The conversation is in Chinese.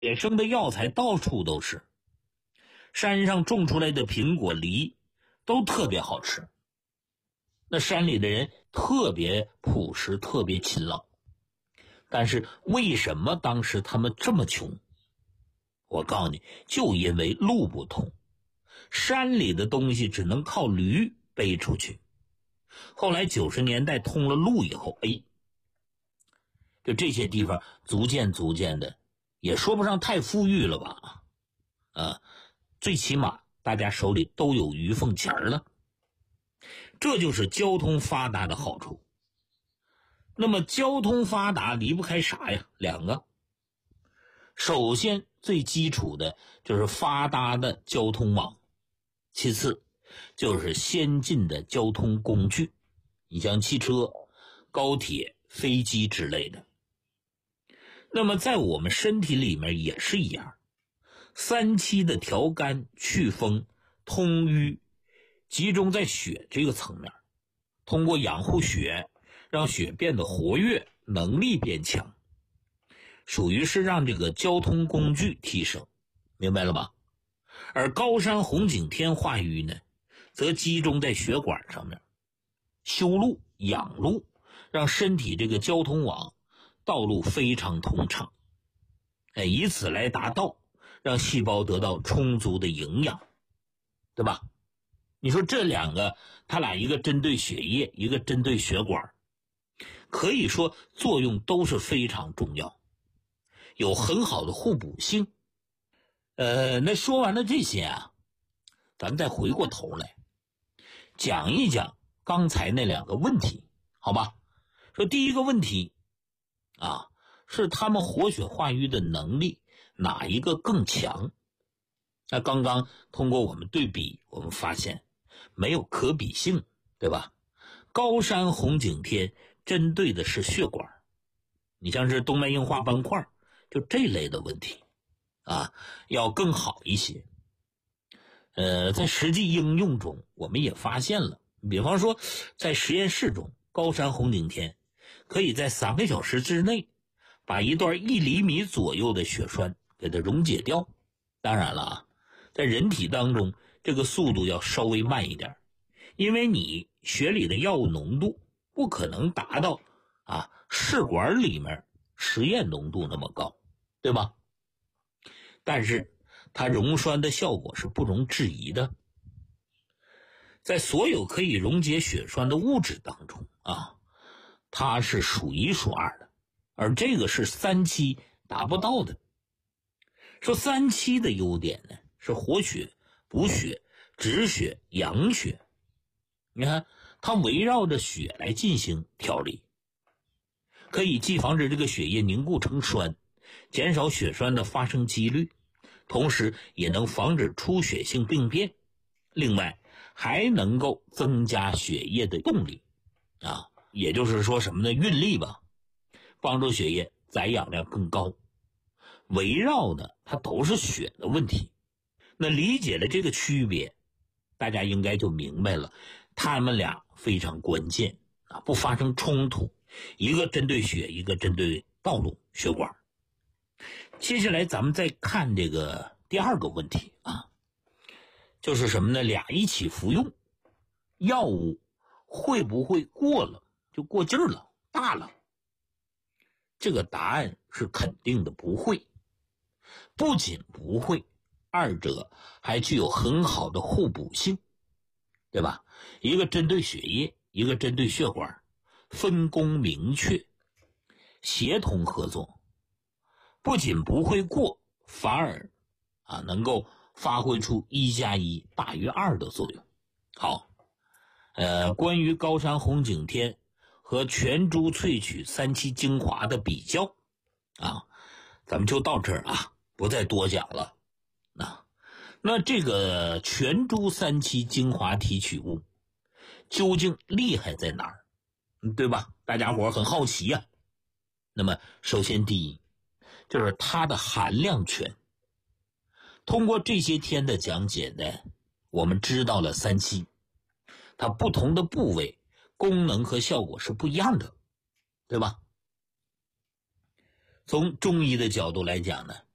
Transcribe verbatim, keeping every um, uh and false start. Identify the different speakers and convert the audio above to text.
Speaker 1: 野生的药材到处都是，山上种出来的苹果、梨都特别好吃。那山里的人特别朴实，特别勤劳。但是为什么当时他们这么穷？我告诉你，就因为路不通，山里的东西只能靠驴背出去。后来九十年代通了路以后，哎，就这些地方逐渐逐渐的，也说不上太富裕了吧，啊，最起码大家手里都有鱼缝钱了。这就是交通发达的好处。那么交通发达离不开啥呀？两个。首先最基础的就是发达的交通网，其次就是先进的交通工具，你像汽车、高铁、飞机之类的。那么在我们身体里面也是一样，三七的调肝、祛风、通瘀，集中在血这个层面，通过养护血，让血变得活跃，能力变强，属于是让这个交通工具提升，明白了吧？而高山红景天化瘀呢，则集中在血管上面，修路、养路，让身体这个交通网道路非常通畅，哎，以此来达到让细胞得到充足的营养，对吧？你说这两个，它俩一个针对血液，一个针对血管，可以说作用都是非常重要，有很好的互补性。呃，那说完了这些啊，咱们再回过头来讲一讲刚才那两个问题，好吧？说第一个问题啊，是他们活血化瘀的能力哪一个更强？那刚刚通过我们对比，我们发现没有可比性，对吧？高山红景天针对的是血管，你像是动脉硬化斑块，就这类的问题啊，要更好一些。呃，在实际应用中，我们也发现了，比方说在实验室中，高山红景天可以在三个小时之内把一段一厘米左右的血栓给它溶解掉。当然了啊，在人体当中这个速度要稍微慢一点，因为你血里的药物浓度不可能达到啊试管里面实验浓度那么高，对吧？但是它溶栓的效果是不容置疑的。在所有可以溶解血栓的物质当中啊，它是数一数二的，而这个是三七达不到的。说三七的优点呢，是活血、补血、止血、养血。你看它围绕着血来进行调理，可以既防止这个血液凝固成栓，减少血栓的发生几率，同时也能防止出血性病变，另外还能够增加血液的动力啊，也就是说什么呢？运力吧，帮助血液载氧量更高。围绕的它都是血的问题。那理解了这个区别，大家应该就明白了，他们俩非常关键啊，不发生冲突，一个针对血，一个针对道路血管。接下来咱们再看这个第二个问题啊，就是什么呢？俩一起服用，药物会不会过了，就过劲儿了，大了？这个答案是肯定的，不会。不仅不会，二者还具有很好的互补性，对吧？一个针对血液，一个针对血管，分工明确，协同合作，不仅不会过，反而啊能够发挥出一加一大于二的作用。好，呃，关于高山红景天和全株萃取三七精华的比较啊，咱们就到这儿啊，不再多讲了。啊，那这个全株三七精华提取物究竟厉害在哪儿？对吧？大家伙很好奇呀、啊。那么首先第一，就是它的含量全。通过这些天的讲解呢，我们知道了三七它不同的部位功能和效果是不一样的，对吧？从中医的角度来讲呢，